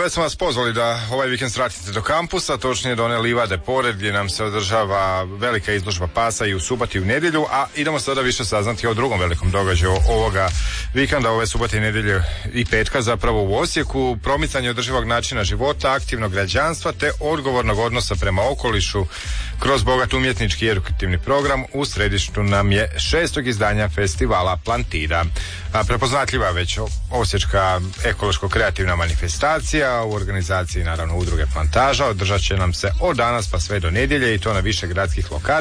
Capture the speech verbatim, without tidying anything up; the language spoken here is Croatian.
već smo vas pozvali da ovaj vikend svratite do kampusa, točnije do one livade pored gdje nam se održava velika izložba pasa i u subotu i u nedjelju, a idemo sada više saznati o drugom velikom događaju ovoga vikenda, ove subote i nedjelje i petka zapravo u Osijeku, promicanje održivog načina života, aktivnog građanstva te odgovornog odnosa prema okolišu kroz bogat umjetnički i edukativni program. U središtu nam je šestog izdanja festivala Plantira. A prepoznatljiva već osječka ekološko-kreativna manifestacija u organizaciji naravno udruge Plantaža održat će nam se od danas pa sve do nedjelje i to na više gradskih lokacija.